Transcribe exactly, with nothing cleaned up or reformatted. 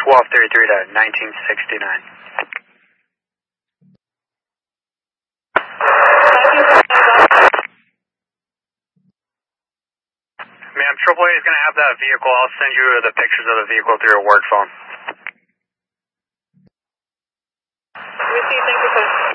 twelve thirty-three to nineteen sixty-nine. Ma'am, Triple A is going to have that vehicle. I'll send you the pictures of the vehicle through your work phone. Received, thank you, sir.